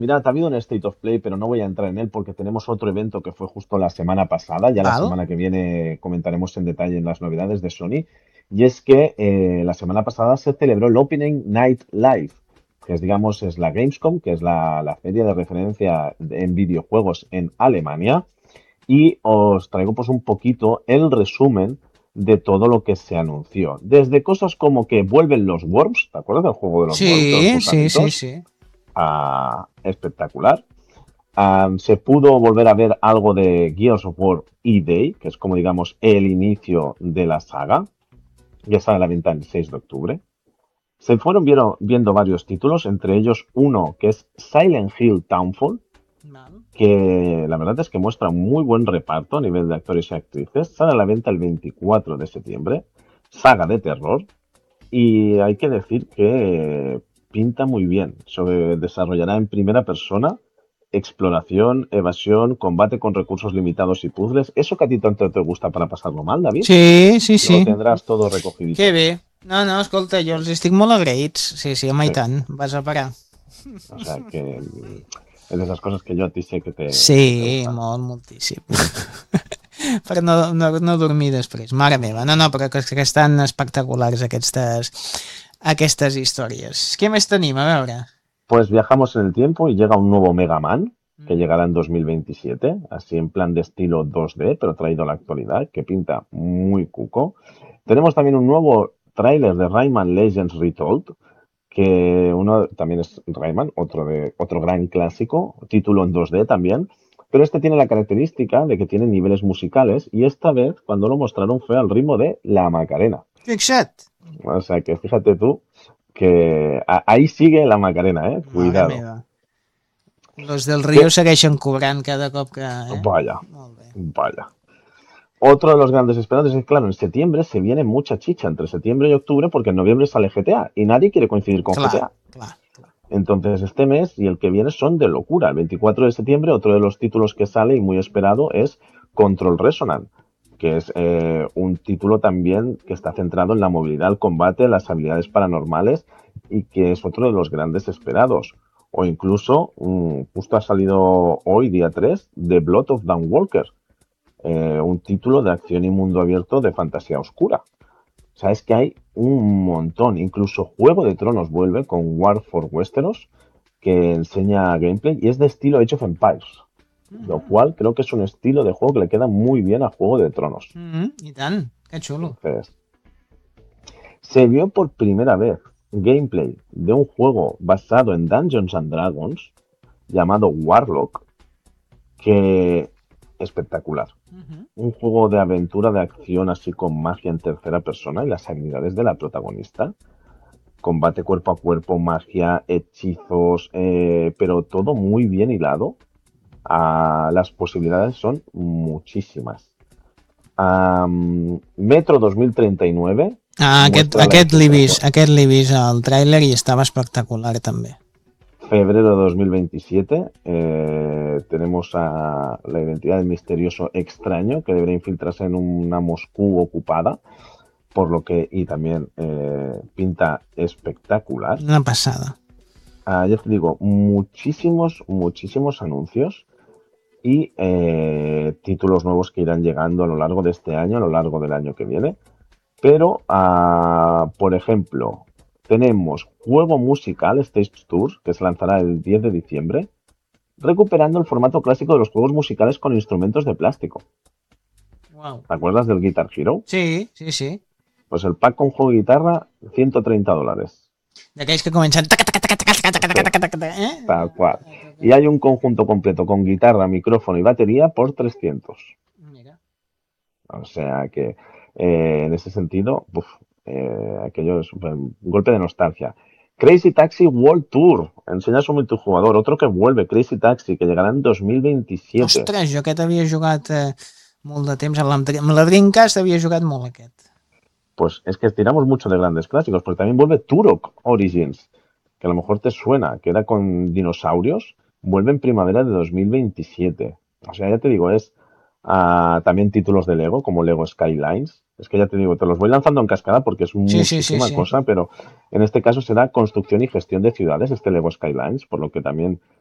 Mira, ha habido un State of Play, pero no voy a entrar en él porque tenemos otro evento que fue justo la semana pasada. Ya la Val? semana que viene comentaremos en detalle en las novedades de Sony. Y es que la semana pasada se celebró el Opening Night Live, que es, digamos, es la Gamescom, que es la feria de referencia en videojuegos en Alemania. Y os traigo pues un poquito el resumen de todo lo que se anunció. Desde cosas como que vuelven los Worms, ¿te acuerdas del juego de los Worms, de los Sí, sí, sí, gusanitos? sí. Espectacular. Se pudo volver a ver algo de Gears of War E-Day, que es como digamos el inicio de la saga, que sale a la venta el 6 de octubre. Se fueron viendo varios títulos, entre ellos uno que es Silent Hill Townfall, Val. que la verdad es que muestra un muy buen reparto a nivel de actores y actrices. Sale a la venta el 24 de septiembre. Saga de terror. Y hay que decir que pinta muy bien. Desarrollará en primera persona exploración, evasión, combate con recursos limitados y puzzles. Eso que a ti tanto te gusta para pasarlo mal, David, Sí, sí, lo sí. tendrás todo Que recogidito. bé. No, no, escolta, jo els estic molt agraïts. Sí, sí, home, i Sí. tant. Vas a parar. O sea que es de esas cosas que yo a ti sé que te Sí, gustan. molt, moltíssim. Per no dormir després. Mare meva. No, no, però que estan espectaculars aquestes històries. Què més tenim? A veure. Pues viajamos en el tiempo y llega un nuevo Mega Man que Mm. llegará en 2027, así en plan de estilo 2D, pero traído a la actualidad, que pinta muy cuco. Tenemos también un nuevo tráiler de Rayman Legends Retold, que uno también es Rayman, otro gran clásico, título en 2D también, pero este tiene la característica de que tiene niveles musicales y esta vez cuando lo mostraron fue al ritmo de La Macarena. Fixa't. O sea que fíjate tú que ahí sigue La Macarena, Mare cuidado. meva. Los del Río Que, segueixen cobrant cada cop que... vaya, Molt bé. vaya. Otro de los grandes esperantes es, claro, en septiembre se viene mucha chicha entre septiembre y octubre porque en noviembre sale GTA y nadie quiere coincidir con Clar, GTA. clar, clar. Entonces, este mes y el que viene son de locura. El 24 de septiembre, otro de los títulos que sale y muy esperado es Control Resonant, que es un título también que está centrado en la movilidad, el combate, las habilidades paranormales y que es otro de los grandes esperados. O incluso, justo ha salido hoy, día 3, The Blood of Dawn Walker, un título de acción y mundo abierto de fantasía oscura. Sabes que hay un montón, incluso Juego de Tronos vuelve con War for Westeros, que enseña gameplay y es de estilo Age of Empires, lo cual creo que es un estilo de juego que le queda muy bien a Juego de Tronos. I tant, que xulo. Entonces, se vio por primera vez gameplay de un juego basado en Dungeons and Dragons llamado Warlock, que espectacular. Un juego de aventura de acción así con magia en tercera persona y las habilidades de la protagonista. Combate cuerpo a cuerpo, magia, hechizos, pero todo muy bien hilado. Las posibilidades son muchísimas. Metro 2039 Ah, muestra la infiltración. aquest l'he vist al tràiler i estava espectacular també. Febrero de 2027 tenemos a la identidad del misterioso extraño que debería infiltrarse en una Moscú ocupada, por lo que, y también pinta espectacular. Una passada. Ya te digo, muchísimos, muchísimos anuncios y títulos nuevos que irán llegando a lo largo de este año, a lo largo del año que viene. Pero, por ejemplo, tenemos juego musical Stage Tour, que se lanzará el 10 de diciembre, recuperando el formato clásico de los juegos musicales con instrumentos de plástico. Wow. ¿Te acuerdas del Guitar Hero? Sí, sí, sí. Pues el pack con juego y guitarra, $130. D'aquells que comencen... Taca, taca, taca, taca, taca, taca, Sí, taca, taca, taca, tal cual. Y hay un conjunto completo con guitarra, micrófono y batería por 300. Mira. O sea que en ese sentido, aquello es un golpe de nostalgia. Crazy Taxi World Tour, enseña su multijugador, otro que vuelve, Crazy Taxi, que llegará en 2027. Ostres, jo aquest havia jugat molt de temps. Amb la Dreamcast havia jugat molt aquest. Pues es que estiramos mucho de grandes clásicos, porque también vuelve Turok Origins, que a lo mejor te suena, que era con dinosaurios, vuelve en primavera de 2027. O sea, ya te digo, es también títulos de Lego, como Lego Skylines. Es que ya te digo, te los voy lanzando en cascada porque es Sí, sí, sí, muchísima sí. cosa, pero en este caso será construcción y gestión de ciudades, este Lego Skylines, por lo que también